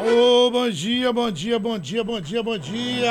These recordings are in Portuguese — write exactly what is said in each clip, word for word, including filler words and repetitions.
Ô, bom dia, bom dia, bom dia, bom dia, bom dia.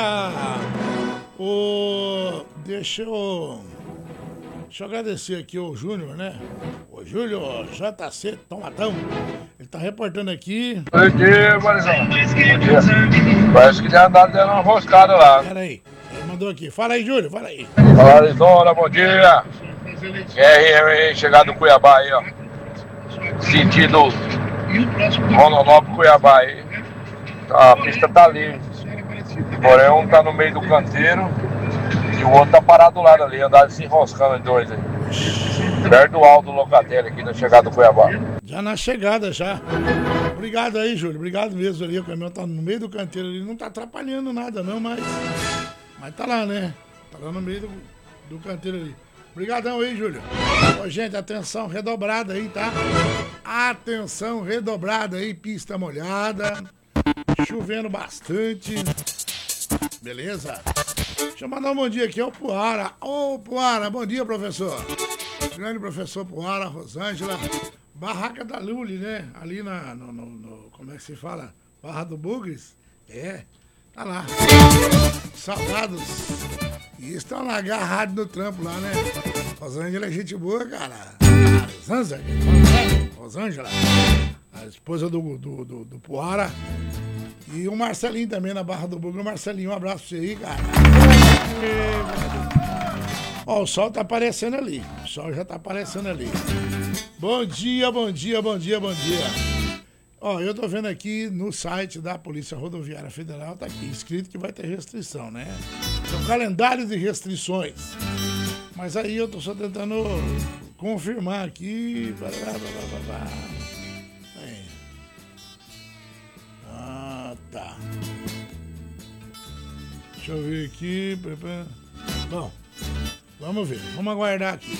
Ô, deixa eu... Deixa eu agradecer aqui o Júnior, né? O Júlio J C Tomatão. Ele tá reportando aqui. Bom dia, Marizão. Bom dia. Parece que já andaram dando uma roscada lá. Pera aí. Ele mandou aqui. Fala aí, Júlio, fala aí. Fala, Arizona, bom dia. R chegado do Cuiabá aí, ó. Sentido Rondonópolis, Cuiabá aí. A pista tá livre. Porém, um tá no meio do canteiro e o outro tá parado do lado ali. Andaram se enroscando os dois aí. Perto do alto do Locatelli aqui na chegada do Cuiabá. Já na chegada, já. Obrigado aí, Júlio. Obrigado mesmo ali. O caminhão tá no meio do canteiro ali. Não tá atrapalhando nada, não, mas... Mas tá lá, né? Tá lá no meio do, do canteiro ali. Obrigadão aí, Júlio. Ô, gente, atenção redobrada aí, tá? Atenção redobrada aí. Pista molhada. Chovendo bastante. Beleza? Deixa eu mandar um bom dia aqui ao Puara. Ô, Puara, bom dia, professor. Grande professor Puara, Rosângela. Barraca da Luli, né? Ali na, no, no, no, como é que se fala? Barra do Bugres? É, tá lá. Salvados. E estão lá agarrados no trampo lá, né? Rosângela é gente boa, cara. Rosângela, Rosângela, a esposa do, do, do, do Puara. E o Marcelinho também na Barra do Bugres. Marcelinho, um abraço pra você aí, cara. Ó, o sol tá aparecendo ali. O sol já tá aparecendo ali. Bom dia, bom dia, bom dia, bom dia. Ó, eu tô vendo aqui no site da Polícia Rodoviária Federal, tá aqui escrito que vai ter restrição, né? É o calendário de restrições. Mas aí eu tô só tentando confirmar aqui. Aí. Ah, tá. Deixa eu ver aqui. Bom, vamos ver. Vamos aguardar aqui.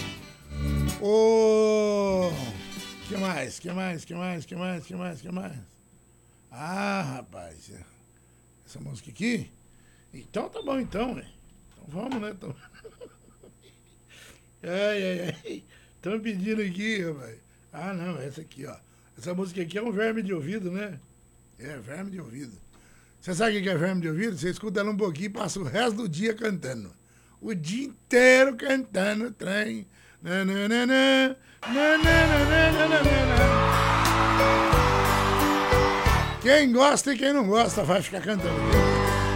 Ô... Que mais? Que mais? Que mais? Que mais? Que mais? Que mais? Ah, rapaz. Essa música aqui? Então tá bom, então, né? Então vamos, né? Então... Ai, ai, ai. Estão pedindo aqui, rapaz. Ah, não, essa aqui, ó. Essa música aqui é um verme de ouvido, né? É, verme de ouvido. Você sabe o que é verme de ouvido? Você escuta ela um pouquinho e passa o resto do dia cantando. O dia inteiro cantando, trem. Nananana, nananana. Quem gosta e quem não gosta vai ficar cantando.